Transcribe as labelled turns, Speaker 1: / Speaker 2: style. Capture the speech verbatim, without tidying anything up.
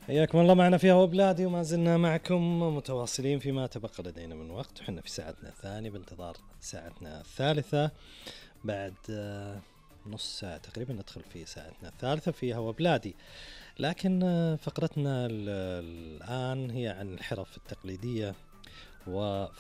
Speaker 1: حياكم الله معنا في هوا بلادي، وما زلنا معكم متواصلين فيما تبقى لدينا من وقت، وحنا في ساعتنا الثانية بانتظار ساعتنا الثالثة. بعد نص ساعة تقريبا ندخل في ساعتنا الثالثة في هوا بلادي. لكن فقرتنا الآن هي عن الحرف التقليدية، وفي